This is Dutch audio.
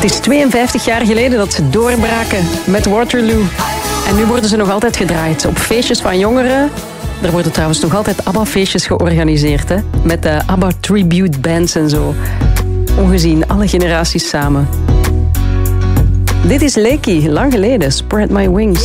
is 52 jaar geleden dat ze doorbraken met Waterloo. En nu worden ze nog altijd gedraaid op feestjes van jongeren. Er worden trouwens nog altijd ABBA-feestjes georganiseerd, hè? Met de ABBA-tribute bands en zo. Ongezien, alle generaties samen. Dit is Leekie, lang geleden. Spread My Wings.